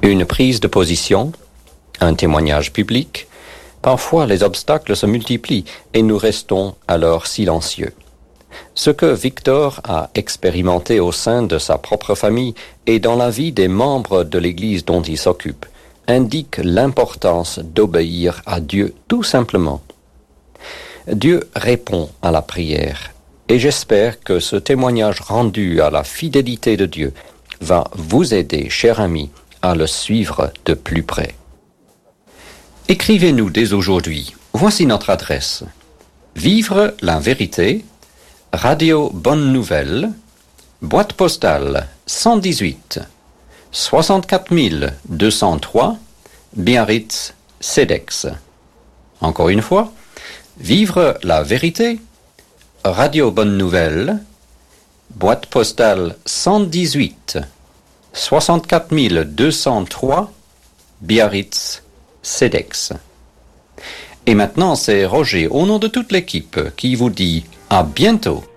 Une prise de position, un témoignage public, parfois les obstacles se multiplient et nous restons alors silencieux. Ce que Victor a expérimenté au sein de sa propre famille et dans la vie des membres de l'Église dont il s'occupe indique l'importance d'obéir à Dieu tout simplement. Dieu répond à la prière et j'espère que ce témoignage rendu à la fidélité de Dieu va vous aider, cher ami, à le suivre de plus près. Écrivez-nous dès aujourd'hui. Voici notre adresse. Vivre la vérité, Radio Bonne Nouvelle, boîte postale 118, 64 203, Biarritz, CEDEX. Encore une fois, Vivre la vérité, Radio Bonne Nouvelle, boîte postale 118, 64 203, Biarritz, CEDEX. Et maintenant, c'est Roger, au nom de toute l'équipe, qui vous dit à bientôt.